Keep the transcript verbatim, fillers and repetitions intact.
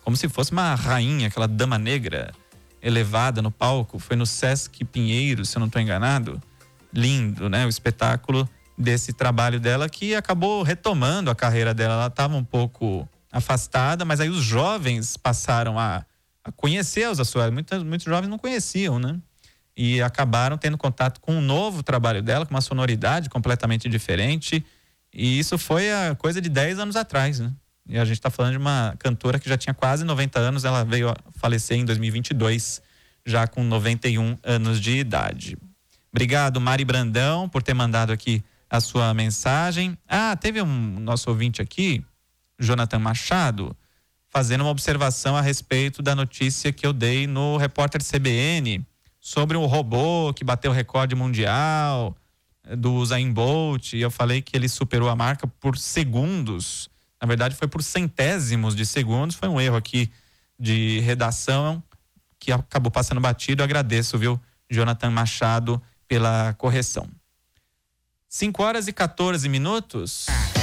como se fosse uma rainha, aquela dama negra elevada no palco. Foi no Sesc Pinheiros, se eu não estou enganado. Lindo, né? O espetáculo desse trabalho dela, que acabou retomando a carreira dela. Ela estava um pouco afastada, mas aí os jovens passaram a, a conhecer a Elza Soares. Muitos, muitos jovens não conheciam, né? E acabaram tendo contato com um novo trabalho dela, com uma sonoridade completamente diferente. E isso foi a coisa de dez anos atrás, né? E a gente está falando de uma cantora que já tinha quase noventa anos. Ela veio a falecer em dois mil e vinte e dois, já com noventa e um anos de idade. Obrigado, Mari Brandão, por ter mandado aqui a sua mensagem. Ah, teve um nosso ouvinte aqui, Jonathan Machado, fazendo uma observação a respeito da notícia que eu dei no Repórter C B N sobre o robô que bateu o recorde mundial do Usain Bolt. E eu falei que ele superou a marca por segundos. Na verdade, foi por centésimos de segundos. Foi um erro aqui de redação que acabou passando batido. Eu agradeço, viu, Jonathan Machado, pela correção. cinco horas e quatorze minutos.